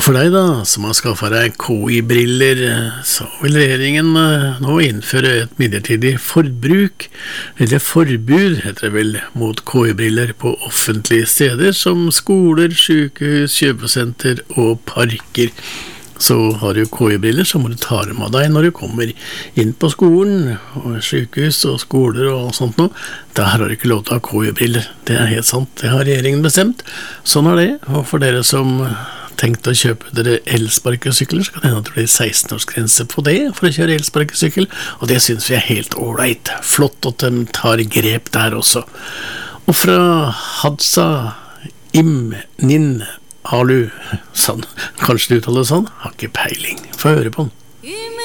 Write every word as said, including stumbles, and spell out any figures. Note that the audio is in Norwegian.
Og for deg da, som har skaffet deg K I-briller, så vil regjeringen nå innføre et midlertidig forbruk, eller forbud heter det vel, mot K I-briller på offentlige steder som skoler, sykehus, kjøpesenter og parker. Så har du K I-briller, så må du ta dem av deg når du kommer inn på skolen, og sykehus og skoler og sånt noe. Der har du ikke lov til å ha K I-briller. Det er helt sant, det har regjeringen bestemt. Sånn er det, og for dere som tenkte å kjøpe dere elsparkesykler, så kan det hende at det blir seksten-årsgrense på det for å kjøre elsparkesykkel, og det synes vi er helt alright. Flott at de tar grep der også. Og fra Hadsa Im Nin Alu, sånn, kanskje du uttaler det sånn, har ikke peiling. Få høre på den.